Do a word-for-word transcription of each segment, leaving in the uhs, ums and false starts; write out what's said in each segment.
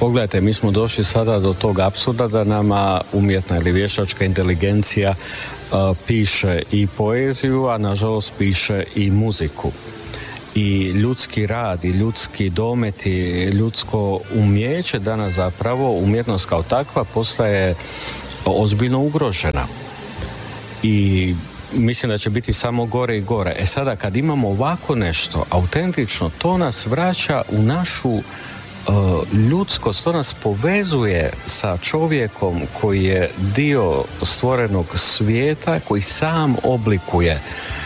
Pogledajte, mi smo došli sada do tog apsurda da nama umjetna ili vještačka inteligencija uh, piše i poeziju, a nažalost piše i muziku. I ljudski rad i ljudski domet i ljudsko umjeće danas zapravo, umjetnost kao takva, postaje ozbiljno ugrožena. I mislim da će biti samo gore i gore. E sada, kad imamo ovako nešto autentično, to nas vraća u našu uh, ljudskost, to nas povezuje sa čovjekom koji je dio stvorenog svijeta, koji sam oblikuje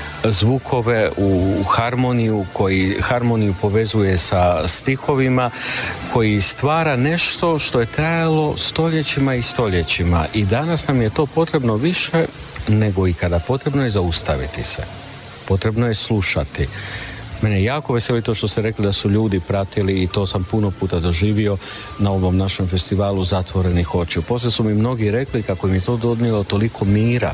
zvukove u harmoniju, koji harmoniju povezuje sa stihovima, koji stvara nešto što je trajalo stoljećima i stoljećima. I danas nam je to potrebno više nego ikada. Potrebno je zaustaviti se. Potrebno je slušati. Mene jako veseli to što ste rekli da su ljudi pratili, i to sam puno puta doživio na ovom našem festivalu Zatvorenih očiju. Poslije su mi mnogi rekli kako im je to donijelo toliko mira,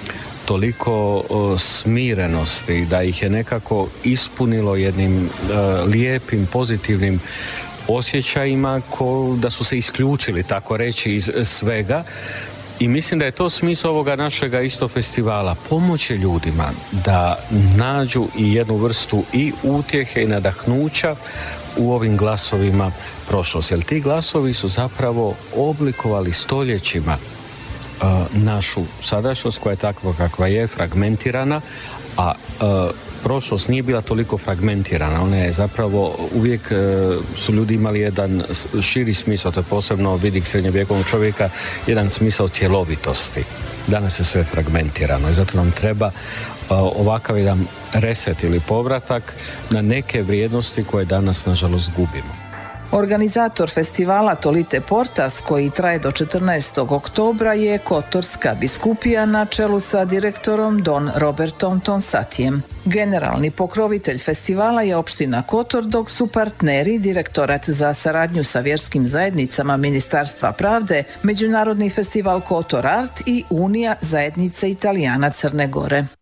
toliko o, smirenosti, da ih je nekako ispunilo jednim o, lijepim, pozitivnim osjećajima, ko, da su se isključili, tako reći, iz svega. I mislim da je to smisao ovoga našega isto festivala. Pomoći ljudima da nađu i jednu vrstu i utjehe i nadahnuća u ovim glasovima prošlosti. Jer ti glasovi su zapravo oblikovali stoljećima uh, našu sadašnjost, koja je takva kakva je, fragmentirana, a uh, prošlost nije bila toliko fragmentirana. Ona je zapravo uvijek uh, su ljudi imali jedan širi smisao, to je posebno vidik srednjovjekovnog čovjeka, jedan smisao cjelovitosti. Danas je sve fragmentirano i zato nam treba uh, ovakav jedan reset ili povratak na neke vrijednosti koje danas nažalost gubimo. Organizator festivala Tolite Portas, koji traje do četrnaestog oktobra, je Kotorska biskupija na čelu sa direktorom Don Robertom Tonsatijem. Generalni pokrovitelj festivala je opština Kotor, dok su partneri Direktorat za saradnju sa vjerskim zajednicama Ministarstva pravde, Međunarodni festival Kotor Art i Unija zajednice Italijana Crne Gore.